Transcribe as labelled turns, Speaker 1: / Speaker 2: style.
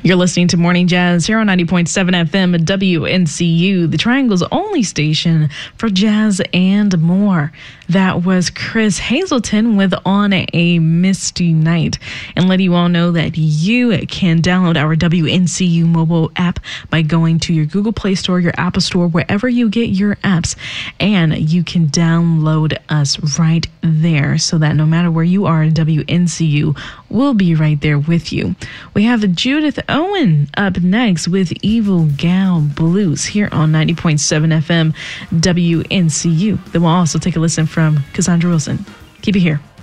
Speaker 1: You're listening to Morning Jazz here on 90.7 FM WNCU, the Triangle's only station for jazz and more. That was Chris Hazelton with On a Misty Night. And letting you all know that you can download our WNCU mobile app by going to your Google Play Store, your Apple Store, wherever you get your apps. And you can download us right there so that no matter where you are, WNCU will be right there with you. We have Judith Owen up next with Evil Gal Blues here on 90.7 FM WNCU. Then we'll also take a listen from Cassandra Wilson. Keep it here.